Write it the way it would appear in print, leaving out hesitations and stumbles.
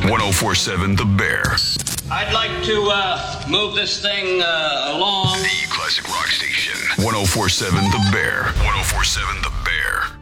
1047 The Bear. I'd like to move this thing along. The classic rock station. 1047 The Bear. 1047 The Bear.